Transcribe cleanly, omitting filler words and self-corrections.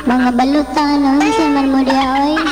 Mga balutan, ang si man mo diya, oy.